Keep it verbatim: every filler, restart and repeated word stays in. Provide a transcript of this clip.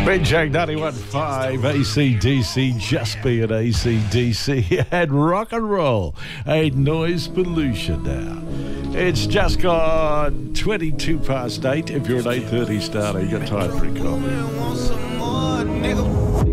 Red Jack ninety-one point five, A C D C, just being A C D C, and rock and roll ain't noise pollution now. It's just gone twenty-two past eight. If you're an eight thirty starter, you got time for a coffee.